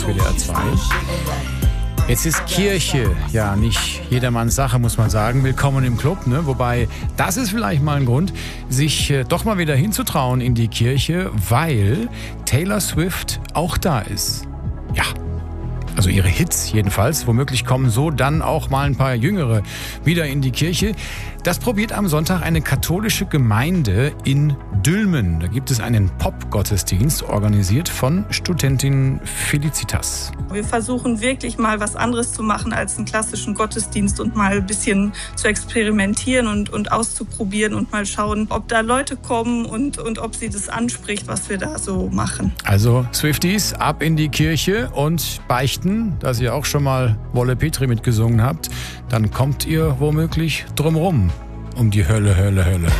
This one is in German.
WDR 2. Jetzt ist Kirche ja nicht jedermanns Sache, muss man sagen. Willkommen im Club, ne? Wobei, das ist vielleicht mal ein Grund, sich doch mal wieder hinzutrauen in die Kirche, weil Taylor Swift auch da ist. Ja, also ihre Hits jedenfalls. Womöglich kommen so dann auch mal ein paar Jüngere wieder in die Kirche. Das probiert am Sonntag eine katholische Gemeinde in Dülmen. Da gibt es einen Pop-Gottesdienst, organisiert von Studentin Felicitas. Wir versuchen wirklich mal was anderes zu machen als einen klassischen Gottesdienst und mal ein bisschen zu experimentieren und auszuprobieren und mal schauen, ob da Leute kommen und ob sie das anspricht, was wir da so machen. Also Swifties, ab in die Kirche und beichten, dass ihr auch schon mal Wolle Petri mitgesungen habt. Dann kommt ihr womöglich drumrum um die Hölle.